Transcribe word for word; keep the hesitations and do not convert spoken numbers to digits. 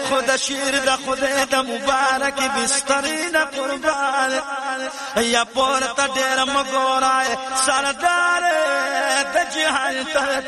خود شیر د خدای د مبارک بسترین قربان یا پورته ډېر مګورای سردار د جهان